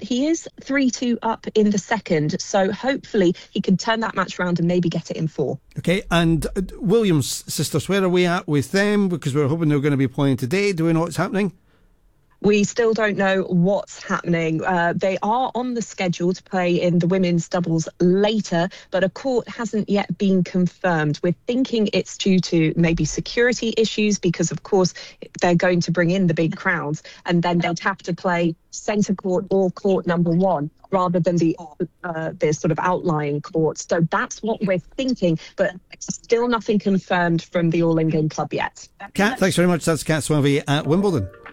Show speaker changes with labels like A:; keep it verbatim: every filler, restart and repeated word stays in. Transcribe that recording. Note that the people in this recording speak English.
A: he is three two up in the second, so hopefully he can turn that match around and maybe get it in four.
B: Okay, and uh, Williams sisters, where are we at with them? Because we're hoping they're going to be playing today. Do we know what's happening?
A: We still don't know what's happening. Uh, they are on the schedule to play in the women's doubles later, but a court hasn't yet been confirmed. We're thinking it's due to maybe security issues because, of course, they're going to bring in the big crowds and then they'd have to play centre court or court number one rather than the uh, the sort of outlying courts. So that's what we're thinking, but still nothing confirmed from the All England club yet.
B: Kat, thanks very much. That's Kat Swaby at Wimbledon.